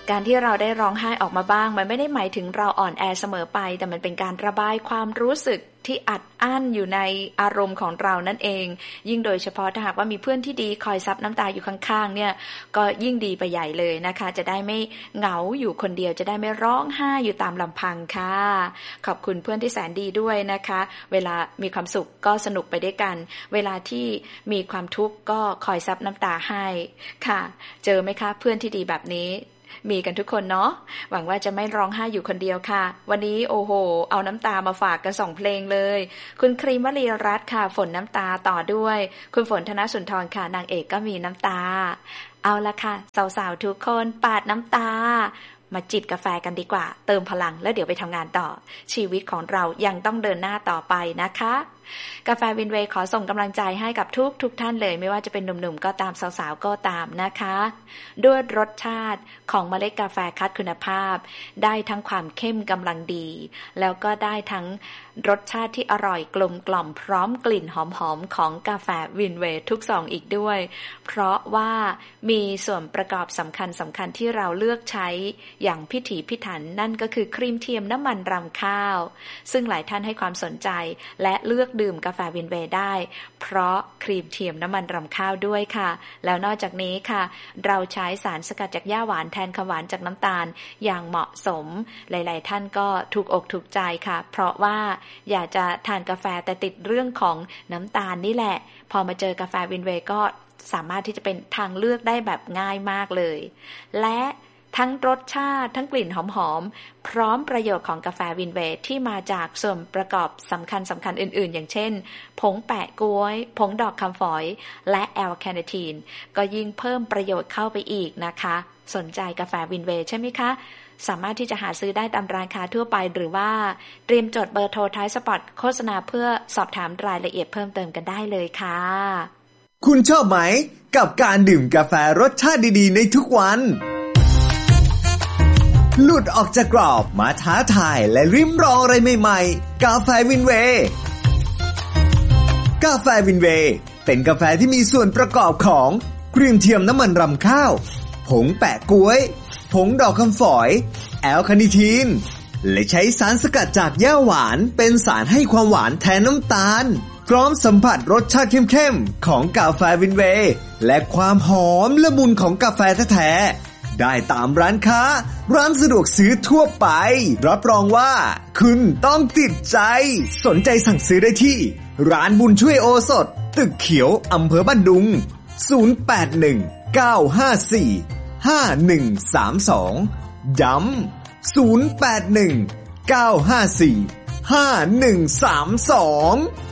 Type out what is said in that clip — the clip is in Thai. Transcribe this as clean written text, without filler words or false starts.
การที่เราได้ร้องไห้ออกมาบ้างมันไม่ได้หมายถึงเราอ่อนแอเสมอไปแต่มันเป็นการระบายความรู้สึกที่อัดอั้นอยู่ในอารมณ์ของเรานั่นเองยิ่งโดยเฉพาะถ้าหากว่ามีเพื่อนที่ดีคอยซับน้ำตาอยู่ข้างๆเนี่ยก็ยิ่งดีไปใหญ่เลยนะคะจะได้ไม่เหงาอยู่คนเดียวจะได้ไม่ร้องไห้อยู่ตามลำพังค่ะขอบคุณเพื่อนที่แสนดีด้วยนะคะเวลามีความสุขก็สนุกไปด้วยกันเวลาที่มีความทุกข์ก็คอยซับน้ำตาให้ค่ะเจอไหมคะเพื่อนที่ดีแบบนี้มีกันทุกคนเนาะหวังว่าจะไม่ร้องไห้อยู่คนเดียวค่ะวันนี้โอ้โหเอาน้ำตามาฝากกัน2เพลงเลยคุณครีมวลีรัตน์ค่ะฝนน้ำตาต่อด้วยคุณฝนธนสุนทรค่ะนางเอกก็มีน้ำตาเอาละค่ะสาวๆทุกคนปาดน้ำตามาจิบกาแฟกันดีกว่าเติมพลังแล้วเดี๋ยวไปทำงานต่อชีวิตของเรายังต้องเดินหน้าต่อไปนะคะกาแฟวินเวย์ขอส่งกำลังใจให้กับทุกท่านเลยไม่ว่าจะเป็นหนุ่มๆก็ตามสาวๆก็ตามนะคะด้วยรสชาติของเมล็ดกาแฟคัดคุณภาพได้ทั้งความเข้มกำลังดีแล้วก็ได้ทั้งรสชาติที่อร่อยกลมกล่อมพร้อมกลิ่นหอมๆของกาแฟวินเวย์ทุกซองอีกด้วยเพราะว่ามีส่วนประกอบสำคัญที่เราเลือกใช้อย่างพิถีพิถันนั่นก็คือครีมเทียมน้ำมันรำข้าวซึ่งหลายท่านให้ความสนใจและเลือกดื่มกาแฟวินเวย์ได้เพราะครีมเทียมน้ำมันรำข้าวด้วยค่ะแล้วนอกจากนี้ค่ะเราใช้สารสกัดจากหญ้าหวานแทนความหวานจากน้ำตาลอย่างเหมาะสมหลายๆท่านก็ถูกอกถูกใจค่ะเพราะว่าอยากจะทานกาแฟแต่ติดเรื่องของน้ำตาลนี่แหละพอมาเจอกาแฟวินเวย์ก็สามารถที่จะเป็นทางเลือกได้แบบง่ายมากเลยและทั้งรสชาติทั้งกลิ่นหอมๆพร้อมประโยชน์ของกาแฟวินเวย์ที่มาจากส่วนประกอบสำคัญอื่นๆอย่างเช่นผงแปะก๊วยผงดอกคำฝอยและแอลแคเนทีนก็ยิ่งเพิ่มประโยชน์เข้าไปอีกนะคะสนใจกาแฟวินเวย์ใช่ไหมคะสามารถที่จะหาซื้อได้ตามร้านค้าทั่วไปหรือว่าเตรียมจดเบอร์โทรท้ายสปอตโฆษณาเพื่อสอบถามรายละเอียดเพิ่มเติมกันได้เลยค่ะคุณชอบไหมกับการดื่มกาแฟรสชาติดีๆในทุกวันหลุดออกจากกรอบมาท้าทายและริมรองอะไรใหม่ๆกาแฟวินเวย์กาแฟวินเวย์เป็นกาแฟที่มีส่วนประกอบของครีมเทียมน้ำมันรำข้าวผงแปะก๊วยผงดอกคำฝอยแอลคาเนทีนและใช้สารสกัดจากหญ้าหวานเป็นสารให้ความหวานแทนน้ำตาลพร้อมสัมผัสรสชาติเข้มๆของกาแฟวินเวย์และความหอมละมุนของกาแฟแท้ๆได้ตามร้านค้าร้านสะดวกซื้อทั่วไปรับรองว่าคุณต้องติดใจสนใจสั่งซื้อได้ที่ร้านบุญช่วยโอสถตึกเขียวอำเภอบ้านดุง0819545132ย้ำ0819545132